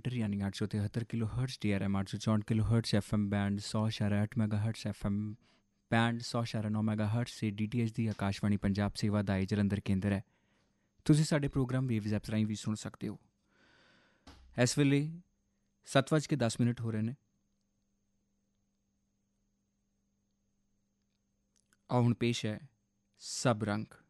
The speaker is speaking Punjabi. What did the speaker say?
मीटर यानी 873 kilo hertz, DRM 864 kilo hertz, FM band 100.8 mega hertz, FM band 100.9 mega hertz से DTH ਦੀ ਆਕਾਸ਼ਵਾਣੀ ਪੰਜਾਬ ਸੇਵਾ ਦਾ ਇਹ ਜਲੰਧਰ ਕੇਂਦਰ ਹੈ। ਤੁਸੀਂ ਸਾਡੇ ਪ੍ਰੋਗਰਾਮ ਵੇਵਜ਼ ਐਪਸ ਰਾਹੀਂ ਵੀ ਸੁਣ ਸਕਦੇ ਹੋ। ਇਸ ਵੇਲੇ 7:10 ਹੋ ਰਹੇ ਨੇ। ਆਓ ਹੁਣ ਪੇਸ਼ ਹੈ ਸਭ ਰੰਗ।